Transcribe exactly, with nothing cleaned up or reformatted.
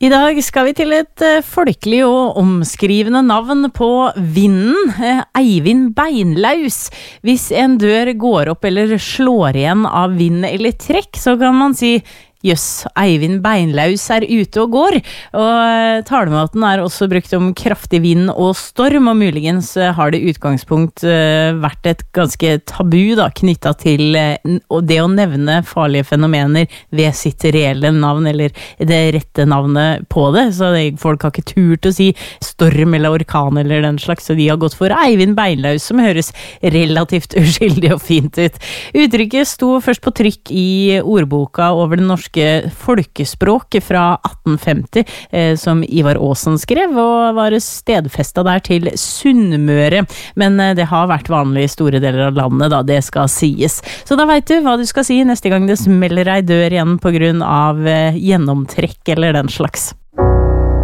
I dag skal vi til et folkelig og omskrivende navn på vinden, Eivind Beinlaus. Hvis en dør går opp eller slår igjen av vind eller trekk, så kan man si Jøss, Eivind Beinlaus er ute og går, og talemåten er også brukt om kraftig vind og storm, og muligens har det utgangspunkt vært et ganske tabu da, knyttet til det å nevne farlige fenomener ved sitt reelle navn, eller det rette navnet på det, så folk har ikke turt å si storm eller orkan eller den slags, så de har gått for Eivind Beinlaus, som høres relativt uskyldig og fint ut. Uttrykket sto først på trykk i ordboka over den norske folkespråk fra atten femti, eh, som Ivar Aasen skrev, og var stedfestet der til Sunnmøre. Men eh, det har vært vanlig i store deler av landet, da, det skal sies. Så da vet du hva du skal si neste gang det smeller ei dør igjen på grunn av eh, gjennomtrekk eller den slags.